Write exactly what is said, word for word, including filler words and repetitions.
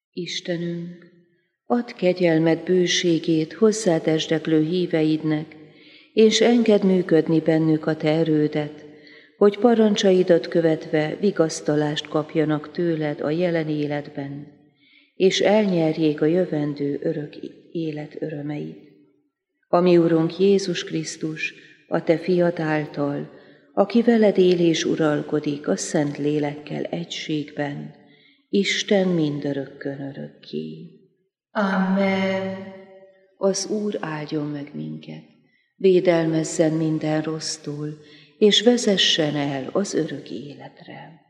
Istenünk, add kegyelmed bőségét hozzád esdeklő híveidnek, és engedd működni bennük a te erődet, hogy parancsaidat követve vigasztalást kapjanak tőled a jelen életben, és elnyerjék a jövendő örök élet örömeit. A mi Urunk Jézus Krisztus, a te fiad által, aki veled él és uralkodik a Szent Lélekkel egységben, Isten mindörökkön örökké. Amen. Az Úr áldjon meg minket, védelmezzen minden rossztól, és vezessen el az örök életre.